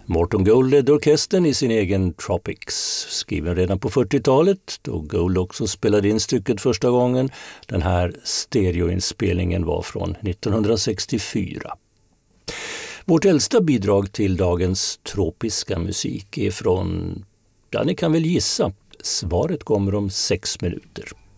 Morton Gold ledde orkestern i sin egen Tropics, skriven redan på 40-talet då Gold också spelade in stycket första gången. Den här stereoinspelningen var från 1964. Vårt äldsta bidrag till dagens tropiska musik är från, ja ni kan väl gissa, svaret kommer om 6 minuter.